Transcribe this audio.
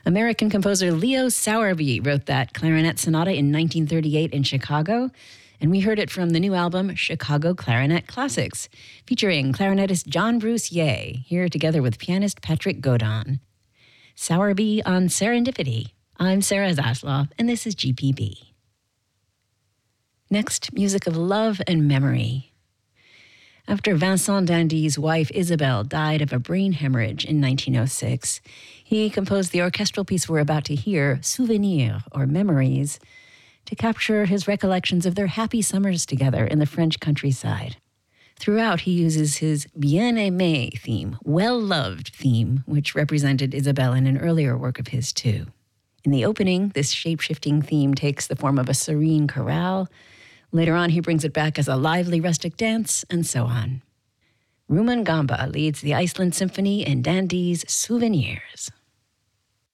American composer Leo Sowerby wrote that clarinet sonata in 1938 in Chicago, and we heard it from the new album Chicago Clarinet Classics, featuring clarinetist John Bruce Ye, here together with pianist Patrick Godin. Sowerby on Serendipity. I'm Sarah Zasloff, and this is GPB. Next, music of love and memory. After Vincent d'Indy's wife Isabelle died of a brain hemorrhage in 1906, he composed the orchestral piece we're about to hear, Souvenirs, or Memories, to capture his recollections of their happy summers together in the French countryside. Throughout, he uses his bien-aimé theme, well-loved theme, which represented Isabelle in an earlier work of his too. In the opening, this shape-shifting theme takes the form of a serene chorale. Later on, he brings it back as a lively rustic dance, and so on. Rumen Gamba leads the Iceland Symphony in d'Indy's Souvenirs.